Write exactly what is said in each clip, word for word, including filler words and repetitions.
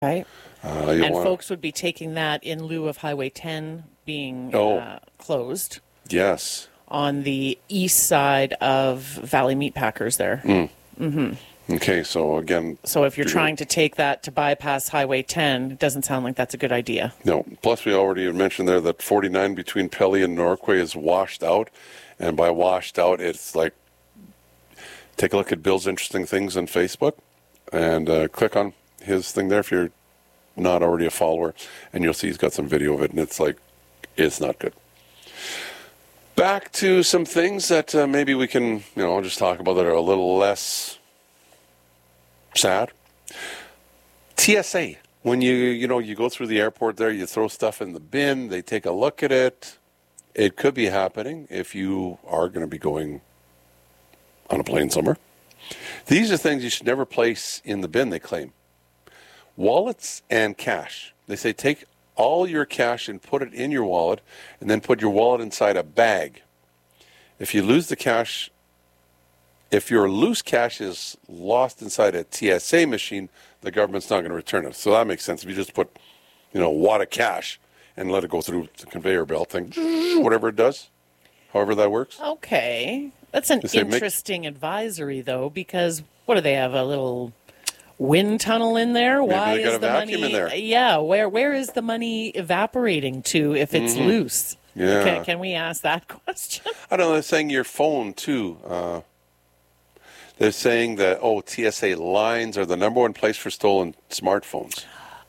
Right. Uh, you And want, folks would be taking that in lieu of Highway ten being Oh. uh, closed yes. on the east side of Valley Meatpackers there. Mm. Mm-hmm. Okay, so again... So if you're trying to take that to bypass Highway ten, it doesn't sound like that's a good idea. No. Plus, we already had mentioned there that forty-nine between Pelly and Norquay is washed out. And by washed out, it's like... Take a look at Bill's Interesting Things on Facebook. And uh, click on his thing there if you're not already a follower. And you'll see he's got some video of it. And it's like, it's not good. Back to some things that uh, maybe we can, you know, just talk about that are a little less sad. T S A. When you, you know, you go through the airport there, you throw stuff in the bin, they take a look at it. It could be happening if you are going to be going on a plane somewhere. These are things you should never place in the bin, they claim. Wallets and cash. They say take all your cash and put it in your wallet, and then put your wallet inside a bag. If you lose the cash, if your loose cash is lost inside a T S A machine, the government's not going to return it. So that makes sense. If you just put, you know, a wad of cash and let it go through the conveyor belt thing, whatever it does, however that works. Okay. That's an say make- interesting advisory, though, because what do they have, a little wind tunnel in there? Maybe Why they got is a the vacuum money? in there. Yeah, where where is the money evaporating to if it's Mhm. loose? Yeah. Can, can we ask that question? I don't know. They're saying your phone, too. Uh, they're saying that, oh, T S A lines are the number one place for stolen smartphones.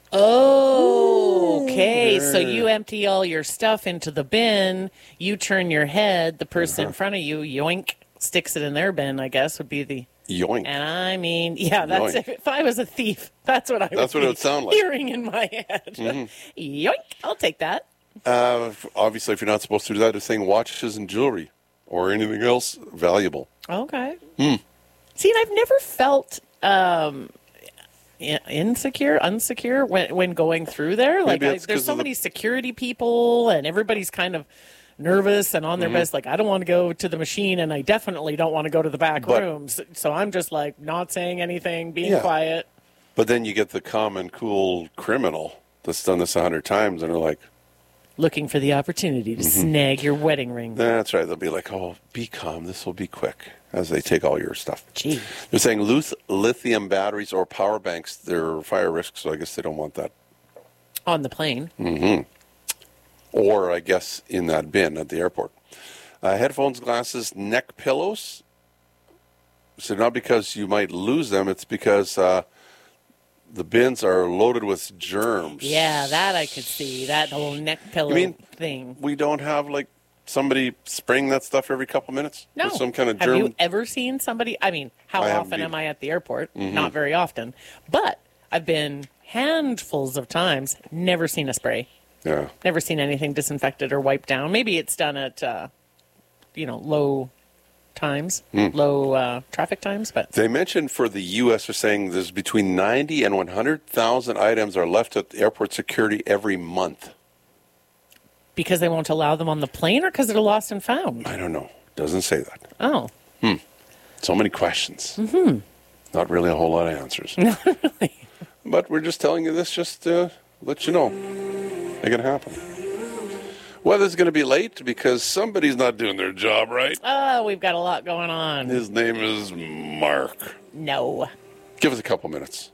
Oh, okay. So Yeah. you empty all your stuff into the bin, you turn your head, the person in front of you, yoink, sticks it in their bin, I guess, would be the... Yoink. And I mean, yeah, that's Yoink. if I was a thief, that's what I That's would what it be would sound like. hearing in my head. Mhm. Yoink, I'll take that. Uh, f- obviously, if you're not supposed to do that, they're saying watches and jewelry or anything else valuable. Okay. Hmm. See, and I've never felt um, i- insecure, unsecure when when going through there. Like, Maybe I, it's there's 'cause so of the- many security people, and everybody's kind of nervous and on their Mhm. best. Like, I don't want to go to the machine, and I definitely don't want to go to the back But- rooms. So I'm just like not saying anything, being Yeah. quiet. But then you get the common, cool criminal that's done this a hundred times, and they're like, Looking for the opportunity to Mhm. snag your wedding ring. that's right. They'll be like, oh, be calm. This will be quick as they take all your stuff. Gee. They're saying luth- lithium batteries or power banks, they're fire risks, so I guess they don't want that. On the plane. hmm Or, I guess, in that bin at the airport. Uh, headphones, glasses, neck pillows. So not because you might lose them, it's because uh, the bins are loaded with germs. Yeah, that I could see. That whole neck pillow You mean thing. we don't have, like, somebody spraying that stuff every couple minutes? No. With some kind of Have germ? you ever seen somebody? I mean, how I haven't often been. am I at the airport? Mhm. Not very often. But I've been handfuls of times, never seen a spray. Yeah. Never seen anything disinfected or wiped down. Maybe it's done at, uh, you know, low times, Hmm. low uh, traffic times. But They mentioned for the U S are saying there's between ninety and one hundred thousand items are left at airport security every month. because they won't allow them on the plane or because they're lost and found? I don't know. Doesn't say that. Oh. Hmm. So many questions. Mm-hmm. Not really a whole lot of answers. Not really. But we're just telling you this just to let you know. It can happen. Weather's going to be late because somebody's not doing their job right. Oh, we've got a lot going on. His name is Mark. No. Give us a couple minutes.